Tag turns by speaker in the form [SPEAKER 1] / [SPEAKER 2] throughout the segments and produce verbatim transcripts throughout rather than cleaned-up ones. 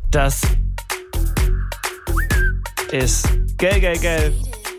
[SPEAKER 1] Das ist Gel, Gel, Gel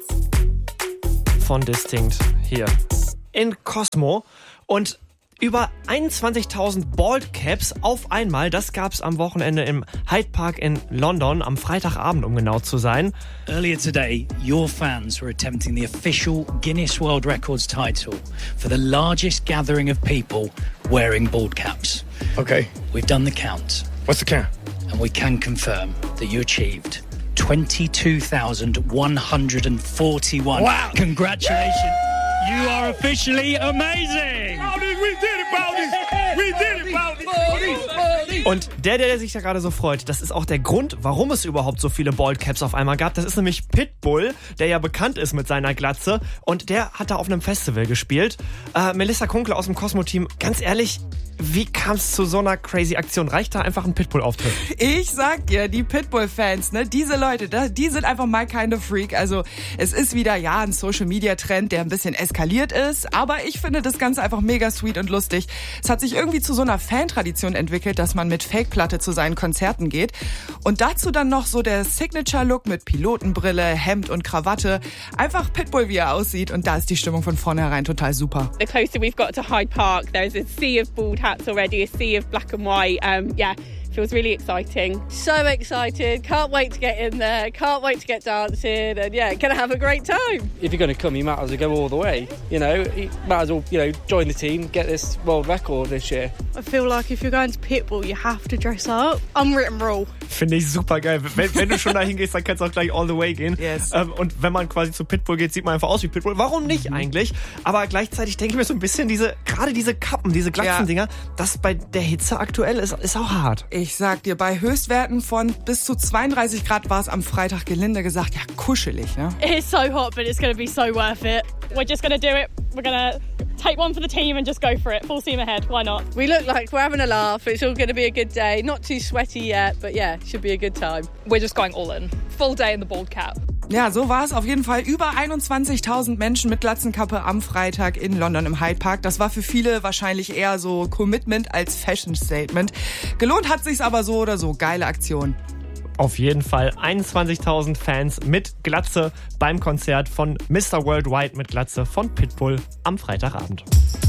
[SPEAKER 1] von Distinct hier in Cosmo. Und über einundzwanzigtausend Bald Caps auf einmal, das gab's am Wochenende im Hyde Park in London, am Freitagabend, um genau zu sein.
[SPEAKER 2] Earlier today, your fans were attempting the official Guinness World Records title for the largest gathering of people wearing bald caps.
[SPEAKER 3] Okay.
[SPEAKER 2] We've done the count.
[SPEAKER 3] What's the count?
[SPEAKER 2] And we can confirm that you achieved twenty-two thousand one hundred forty-one.
[SPEAKER 3] Wow.
[SPEAKER 2] Congratulations. You are officially amazing.
[SPEAKER 3] Baldy, we did it, Baldy. We did it, Baldy. Baldy, Baldy.
[SPEAKER 1] Und der, der sich da gerade so freut, das ist auch der Grund, warum es überhaupt so viele Bald Caps auf einmal gab. Das ist nämlich Pitbull, der ja bekannt ist mit seiner Glatze. Und der hat da auf einem Festival gespielt. Äh, Melissa Kunkel aus dem Cosmo-Team, ganz ehrlich, wie kam es zu so einer crazy Aktion? Reicht da einfach ein Pitbull-Auftritt?
[SPEAKER 4] Ich sag dir, die Pitbull-Fans, ne, diese Leute, die sind einfach my kind of freak. Also es ist wieder, ja, ein Social-Media-Trend, der ein bisschen eskaliert ist. Aber ich finde das Ganze einfach mega sweet und lustig. Es hat sich irgendwie zu so einer Fan-Tradition entwickelt, dass man mit Fake-Platte zu seinen Konzerten geht. Und dazu dann noch so der Signature-Look mit Pilotenbrille, Hemd und Krawatte. Einfach Pitbull, wie er aussieht. Und da ist die Stimmung von vornherein total super.
[SPEAKER 5] The closer we've got to Hyde Park, there's a sea of bald hats already, a sea of black and white. Um, yeah, feels really exciting. So excited. Can't wait to get in there. Can't wait to get dancing. And yeah, gonna have a great time.
[SPEAKER 6] If you're going to come, you might as well go all the way. You know, you might as well, you know, join the team, get this world record this year.
[SPEAKER 5] I feel like if you're going to Pitbull, you have to dress up. Unwritten rule.
[SPEAKER 1] Finde ich super geil. Wenn, wenn du schon dahin gehst, dann kannst du auch gleich all the way gehen.
[SPEAKER 4] Yes.
[SPEAKER 1] Ähm, und wenn man quasi zu Pitbull geht, sieht man einfach aus wie Pitbull. Warum nicht eigentlich? Aber gleichzeitig denke ich mir so ein bisschen, diese, gerade diese Kappen, diese Glatzendinger, ja, das bei der Hitze aktuell ist, ist auch hart.
[SPEAKER 4] Ich sag dir, bei Höchstwerten von bis zu zweiunddreißig Grad war es am Freitag, gelinde gesagt, ja, kuschelig, ne?
[SPEAKER 5] It's so hot, but it's going to be so worth it. We're just going to do it. We're going to take one for the team and just go for it. Full steam ahead. Why not? We look like we're having a laugh. It's all going to be a good day. Not too sweaty yet, but yeah, should be a good time.
[SPEAKER 7] We're just going all in. Full day in the bald cap.
[SPEAKER 4] Ja, so war es auf jeden Fall. Über einundzwanzigtausend Menschen mit Glatzenkappe am Freitag in London im Hyde Park. Das war für viele wahrscheinlich eher so Commitment als Fashion Statement. Gelohnt hat sich's aber so oder so. Geile Aktion.
[SPEAKER 1] Auf jeden Fall einundzwanzigtausend Fans mit Glatze beim Konzert von Mister Worldwide mit Glatze von Pitbull am Freitagabend.